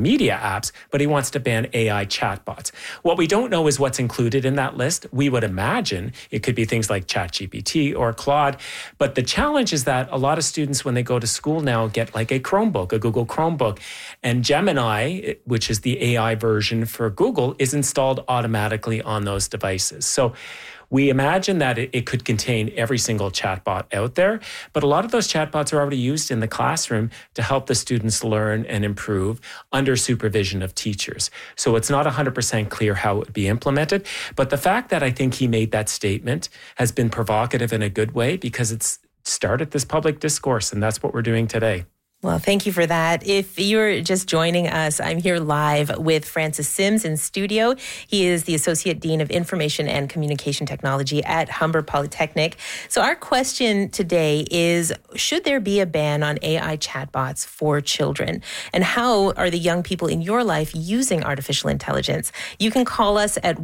media apps, but he wants to ban AI chatbots. What we don't know is what's included in that list. We would imagine it could be things like ChatGPT or Claude. But the challenge is that a lot of students, when they go to school now, get like a Chromebook, a Google Chromebook. And Gemini, which is the AI version for Google, is installed automatically on those devices. So we imagine that it could contain every single chatbot out there, but a lot of those chatbots are already used in the classroom to help the students learn and improve under supervision of teachers. So it's not 100% clear how it would be implemented, but the fact that I think he made that statement has been provocative in a good way because it's started this public discourse, and that's what we're doing today. Well, thank you for that. If you're just joining us, I'm here live with Francis Sims in studio. He is the Associate Dean of Information and Communication Technology at Humber Polytechnic. So our question today is, should there be a ban on AI chatbots for children? And how are the young people in your life using artificial intelligence? You can call us at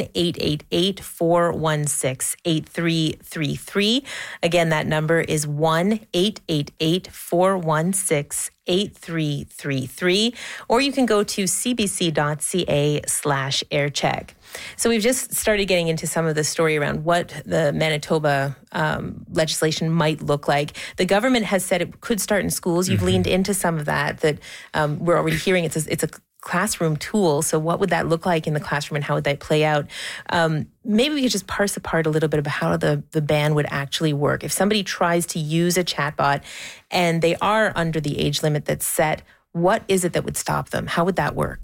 1-888-416-8333. Again, that number is 1-888-416-8333. 8333, or you can go to cbc.ca/aircheck. So we've just started getting into some of the story around what the Manitoba legislation might look like. The government has said it could start in schools. You've leaned into some of that we're already hearing. It's a classroom tool. So what would that look like in the classroom and how would that play out? Maybe we could just parse apart a little bit about how the ban would actually work. If somebody tries to use a chatbot and they are under the age limit that's set, what is it that would stop them? How would that work?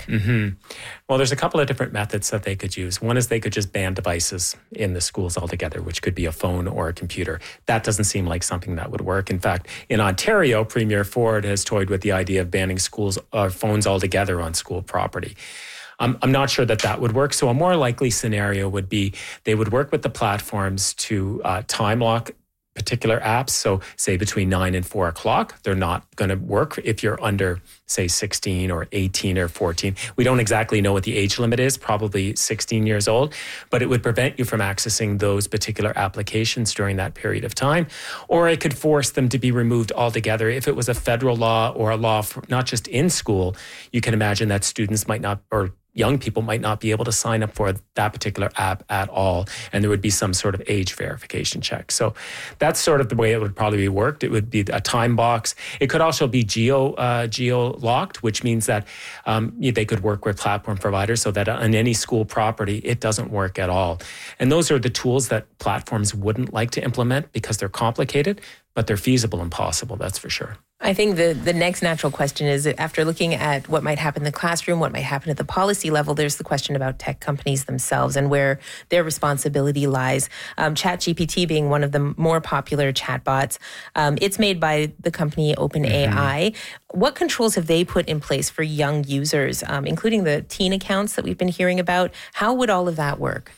Well, there's a couple of different methods that they could use. One is they could just ban devices in the schools altogether, which could be a phone or a computer. That doesn't seem like something that would work. In fact, in Ontario, Premier Ford has toyed with the idea of banning phones altogether on school property. I'm not sure that would work. So a more likely scenario would be they would work with the platforms to time lock particular apps. So say between 9 and 4 o'clock, they're not going to work if you're under, say, 16 or 18 or 14. We don't exactly know what the age limit is, probably 16 years old, but it would prevent you from accessing those particular applications during that period of time. Or it could force them to be removed altogether. If it was a federal law or a law for, not just in school, you can imagine that students might not, or young people might not be able to sign up for that particular app at all. And there would be some sort of age verification check. So that's sort of the way it would probably be worked. It would be a time box. It could also be geo locked, which means that they could work with platform providers so that on any school property, it doesn't work at all. And those are the tools that platforms wouldn't like to implement because they're complicated, but they're feasible and possible, that's for sure. I think the next natural question is, after looking at what might happen in the classroom, what might happen at the policy level, there's the question about tech companies themselves and where their responsibility lies. ChatGPT being one of the more popular chatbots, it's made by the company OpenAI. What controls have they put in place for young users, including the teen accounts that we've been hearing about? How would all of that work?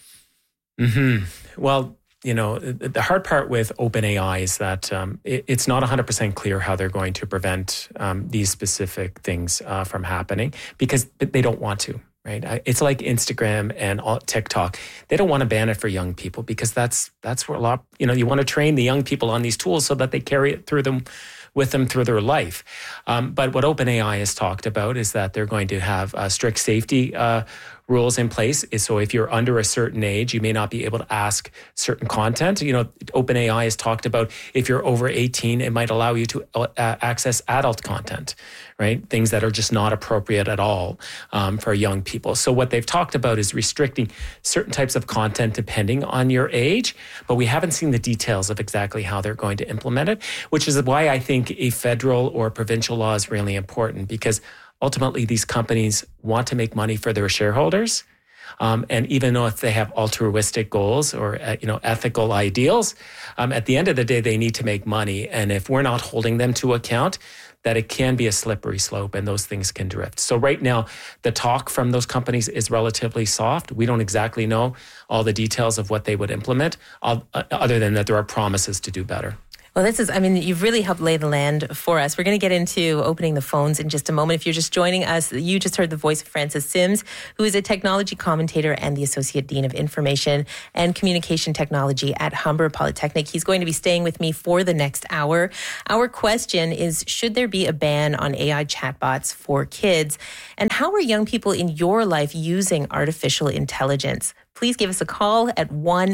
Well, the hard part with OpenAI is that it's not 100% clear how they're going to prevent these specific things from happening because they don't want to, right? It's like Instagram and TikTok. They don't want to ban it for young people because that's where a lot, you want to train the young people on these tools so that they carry it with them through their life. But what OpenAI has talked about is that they're going to have strict safety rules in place. So if you're under a certain age, you may not be able to ask certain content. OpenAI has talked about if you're over 18, it might allow you to access adult content, right? Things that are just not appropriate at all for young people. So what they've talked about is restricting certain types of content depending on your age, but we haven't seen the details of exactly how they're going to implement it, which is why I think a federal or provincial law is really important because ultimately, these companies want to make money for their shareholders. And even though if they have altruistic goals or, ethical ideals, at the end of the day, they need to make money. And if we're not holding them to account, that it can be a slippery slope and those things can drift. So right now, the talk from those companies is relatively soft. We don't exactly know all the details of what they would implement, other than that there are promises to do better. Well, you've really helped lay the land for us. We're going to get into opening the phones in just a moment. If you're just joining us, you just heard the voice of Francis Sims, who is a technology commentator and the Associate Dean of Information and Communication Technology at Humber Polytechnic. He's going to be staying with me for the next hour. Our question is, should there be a ban on AI chatbots for kids? And how are young people in your life using artificial intelligence? Please give us a call at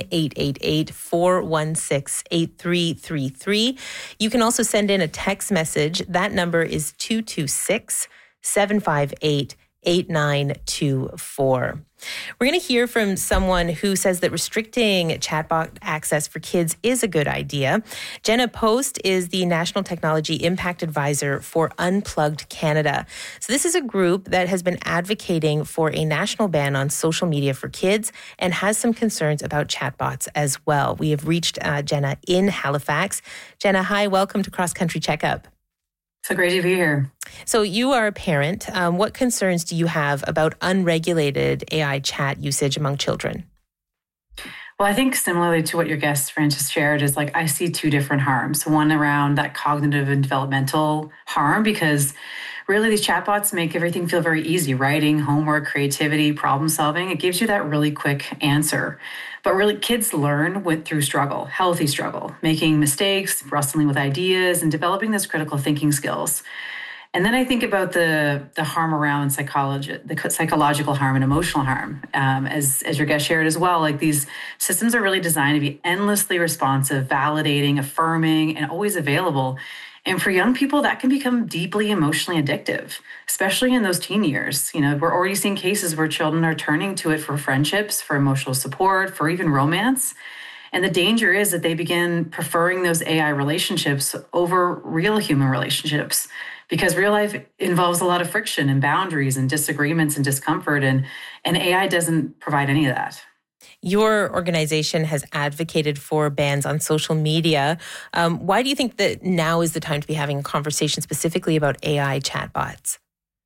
1-888-416-8333. You can also send in a text message. That number is 226-758-8924. We're going to hear from someone who says that restricting chatbot access for kids is a good idea. Jenna Post is the National Technology Impact Advisor for Unplugged Canada. So this is a group that has been advocating for a national ban on social media for kids and has some concerns about chatbots as well. We have reached Jenna in Halifax. Jenna, hi, welcome to Cross Country Checkup. So great to be here. So you are a parent. What concerns do you have about unregulated AI chat usage among children? Well, I think similarly to what your guest Francis shared is I see two different harms. One around that cognitive and developmental harm, because really these chatbots make everything feel very easy. Writing, homework, creativity, problem solving. It gives you that really quick answer. But really kids learn through struggle, healthy struggle, making mistakes, wrestling with ideas, and developing those critical thinking skills. And then I think about the harm around psychology, the psychological harm and emotional harm, as your guest shared as well. These systems are really designed to be endlessly responsive, validating, affirming, and always available. And for young people, that can become deeply emotionally addictive, especially in those teen years. We're already seeing cases where children are turning to it for friendships, for emotional support, for even romance. And the danger is that they begin preferring those AI relationships over real human relationships, because real life involves a lot of friction and boundaries and disagreements and discomfort, and AI doesn't provide any of that. Your organization has advocated for bans on social media. Why do you think that now is the time to be having a conversation specifically about AI chatbots?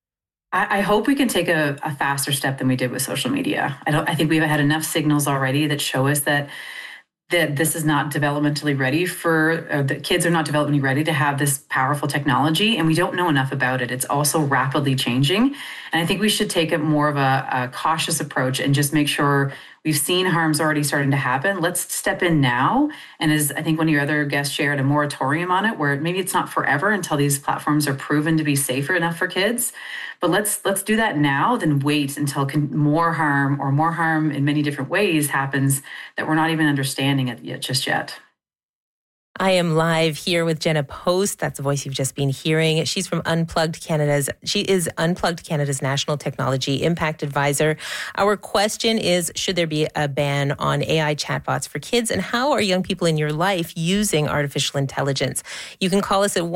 I hope we can take a faster step than we did with social media. I think we've had enough signals already that show us that this is not developmentally ready the kids are not developmentally ready to have this powerful technology, and we don't know enough about it. It's also rapidly changing. And I think we should take more of a cautious approach and just make sure we've seen harms already starting to happen. Let's step in now. And as I think one of your other guests shared, a moratorium on it, where maybe it's not forever until these platforms are proven to be safer enough for kids. But let's do that now, then wait until more harm in many different ways happens that we're not even understanding it just yet. I am live here with Jenna Post. That's the voice you've just been hearing. She's from Unplugged Canada's. She is Unplugged Canada's National Technology Impact Advisor. Our question is, should there be a ban on AI chatbots for kids? And how are young people in your life using artificial intelligence? You can call us at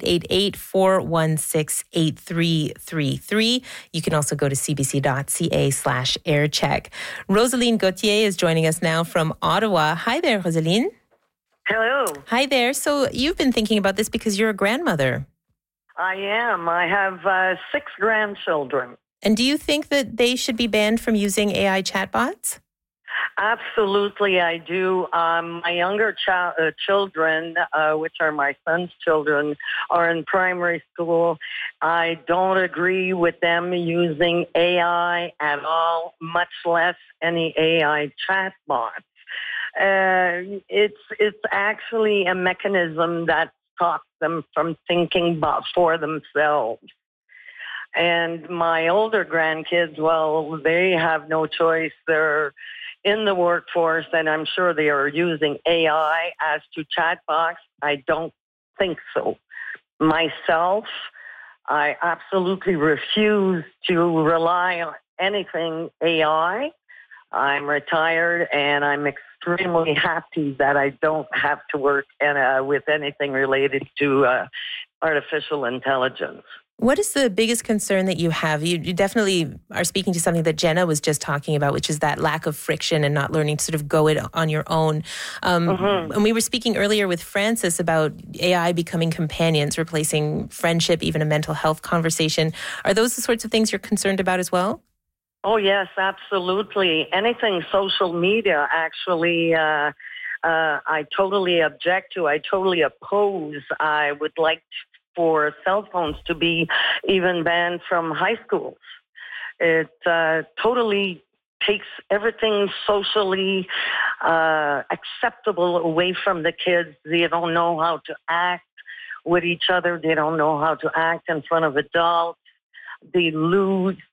1-888-416-8333. You can also go to cbc.ca/aircheck. Rosaline Gauthier is joining us now from Ottawa. Hi there, Rosaline. Hello. Hi there. So you've been thinking about this because you're a grandmother. I am. I have 6 grandchildren. And do you think that they should be banned from using AI chatbots? Absolutely, I do. My younger children, which are my son's children, are in primary school. I don't agree with them using AI at all, much less any AI chatbots. It's actually a mechanism that stops them from thinking for themselves. And my older grandkids, well, they have no choice. They're in the workforce, and I'm sure they are using AI. As to chatbots, I don't think so. Myself, I absolutely refuse to rely on anything AI. I'm retired, and I'm extremely happy that I don't have to work with anything related to artificial intelligence. What is the biggest concern that you have? You definitely are speaking to something that Jenna was just talking about, which is that lack of friction and not learning to sort of go it on your own. And we were speaking earlier with Francis about AI becoming companions, replacing friendship, even a mental health conversation. Are those the sorts of things you're concerned about as well? Oh, yes, absolutely. Anything social media, actually, I totally object to. I totally oppose. I would like for cell phones to be even banned from high schools. It totally takes everything socially acceptable away from the kids. They don't know how to act with each other. They don't know how to act in front of adults. They lose